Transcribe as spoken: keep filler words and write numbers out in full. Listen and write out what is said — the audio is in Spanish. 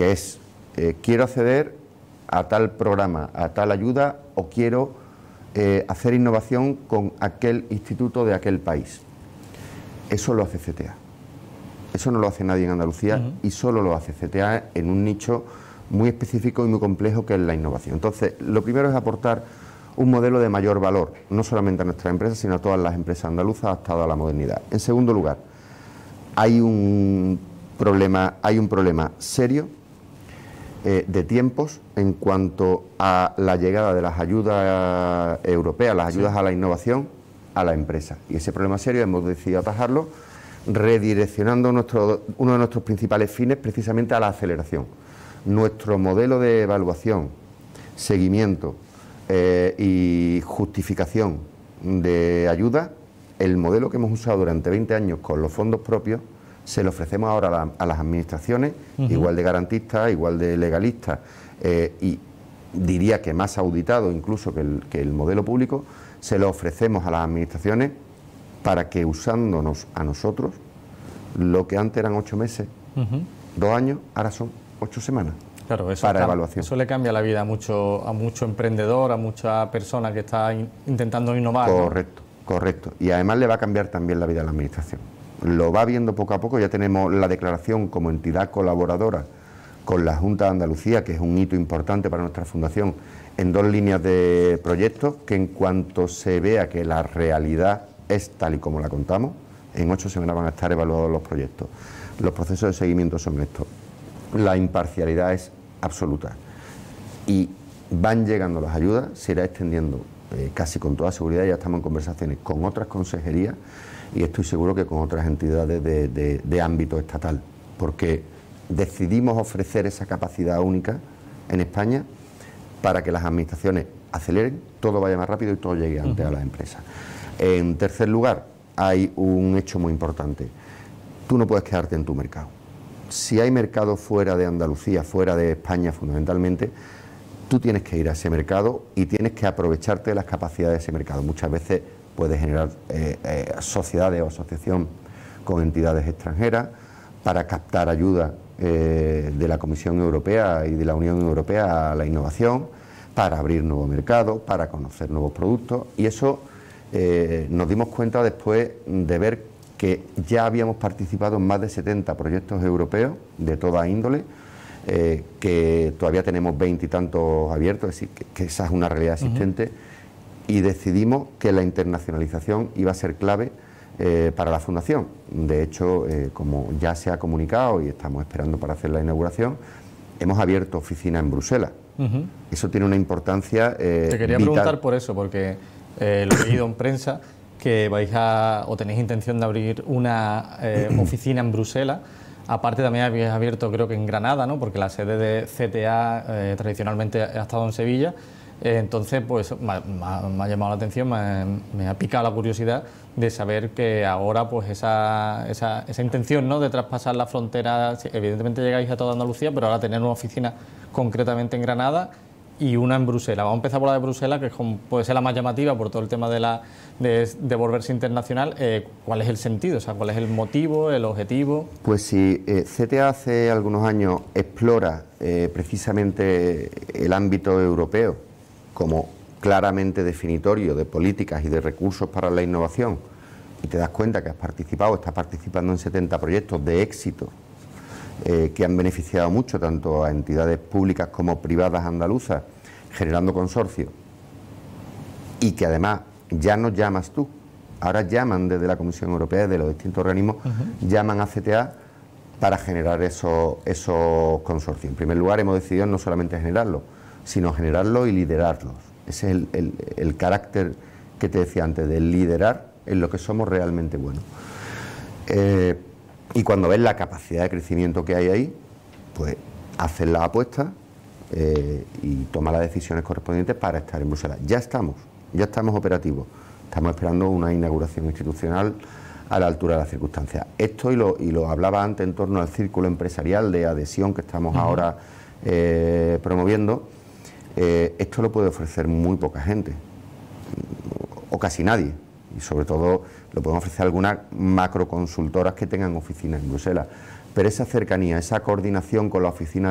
que es, eh, quiero acceder a tal programa, a tal ayuda, o quiero eh, hacer innovación con aquel instituto de aquel país. Eso lo hace C T A. Eso no lo hace nadie en Andalucía uh-huh. y solo lo hace C T A en un nicho muy específico y muy complejo, que es la innovación. Entonces, lo primero es aportar un modelo de mayor valor, no solamente a nuestras empresas, sino a todas las empresas andaluzas adaptadas a la modernidad. En segundo lugar, hay un problema, hay un problema serio eh, de tiempos en cuanto a la llegada de las ayudas europeas, las ayudas sí. a la innovación, a la empresa. Y ese problema serio hemos decidido atajarlo redireccionando nuestro, uno de nuestros principales fines precisamente a la aceleración. Nuestro modelo de evaluación, seguimiento eh, y justificación de ayuda, el modelo que hemos usado durante veinte años con los fondos propios, se lo ofrecemos ahora a, la, a las administraciones, uh-huh. igual de garantistas, igual de legalistas, eh, y diría que más auditado incluso que el, que el modelo público, se lo ofrecemos a las administraciones para que, usándonos a nosotros, lo que antes eran ocho meses, uh-huh. dos años, ahora son ocho semanas. Claro, eso, para cambia, evaluación. Eso le cambia la vida a mucho, a mucho emprendedor, a mucha persona que está in, intentando innovar. Correcto, ¿no? correcto. Y además le va a cambiar también la vida a la administración. Lo va viendo poco a poco. Ya tenemos la declaración como entidad colaboradora con la Junta de Andalucía, que es un hito importante para nuestra fundación, en dos líneas de proyectos, que en cuanto se vea que la realidad es tal y como la contamos, en ocho semanas van a estar evaluados los proyectos. Los procesos de seguimiento son estos. La imparcialidad es absoluta y van llegando las ayudas, se irá extendiendo eh, casi con toda seguridad. Ya estamos en conversaciones con otras consejerías y estoy seguro que con otras entidades de, de, de ámbito estatal, porque decidimos ofrecer esa capacidad única en España para que las administraciones aceleren, todo vaya más rápido y todo llegue antes uh-huh. a las empresas. En tercer lugar, hay un hecho muy importante. Tú no puedes quedarte en tu mercado. Si hay mercado fuera de Andalucía, fuera de España fundamentalmente, tú tienes que ir a ese mercado y tienes que aprovecharte de las capacidades de ese mercado. Muchas veces puedes generar eh, eh, sociedades o asociación con entidades extranjeras para captar ayuda eh, de la Comisión Europea y de la Unión Europea a la innovación, para abrir nuevos mercados, para conocer nuevos productos, y eso eh, nos dimos cuenta después de ver que ya habíamos participado en más de setenta proyectos europeos de toda índole, eh, que todavía tenemos veinte y tantos abiertos, es decir, que, que esa es una realidad existente, uh-huh. y decidimos que la internacionalización iba a ser clave eh, para la Fundación. De hecho, eh, como ya se ha comunicado y estamos esperando para hacer la inauguración, hemos abierto oficina en Bruselas. Uh-huh. Eso tiene una importancia eh, Te quería vital. preguntar por eso, porque eh, lo he leído en prensa, que vais a, o tenéis intención de abrir una eh, oficina en Bruselas. Aparte también habéis abierto, creo que en Granada, ¿no? Porque la sede de C T A eh, tradicionalmente ha estado en Sevilla. Eh, entonces, pues me, me, me ha llamado la atención, me, me ha picado la curiosidad de saber que ahora, pues esa, esa, esa intención, ¿no?, de traspasar la frontera, evidentemente llegáis a toda Andalucía, pero ahora tener una oficina concretamente en Granada y una en Bruselas. Vamos a empezar por la de Bruselas, que es como, puede ser la más llamativa por todo el tema de, la, de, de volverse internacional. Eh, ¿Cuál es el sentido? O sea, ¿cuál es el motivo, el objetivo? Pues sí, eh, C T A hace algunos años explora eh, precisamente el ámbito europeo como claramente definitorio de políticas y de recursos para la innovación, y te das cuenta que has participado, estás participando en setenta proyectos de éxito, Eh, que han beneficiado mucho tanto a entidades públicas como privadas andaluzas, generando consorcios, y que además ya no llamas tú, ahora llaman desde la Comisión Europea, desde los distintos organismos, uh-huh. llaman a C T A para generar esos, esos consorcios. En primer lugar, hemos decidido no solamente generarlos, sino generarlos y liderarlos. Ese es el, el, el carácter que te decía antes, de liderar en lo que somos realmente buenos. Eh, Y cuando ves la capacidad de crecimiento que hay ahí, pues haces la apuesta eh, y tomas las decisiones correspondientes para estar en Bruselas. Ya estamos, ya estamos operativos. Estamos esperando una inauguración institucional a la altura de las circunstancias. Esto, y lo, y lo hablaba antes en torno al círculo empresarial de adhesión que estamos uh-huh. ahora eh, promoviendo, eh, esto lo puede ofrecer muy poca gente, o casi nadie. Y sobre todo lo pueden ofrecer algunas macroconsultoras que tengan oficinas en Bruselas. Pero esa cercanía, esa coordinación con la oficina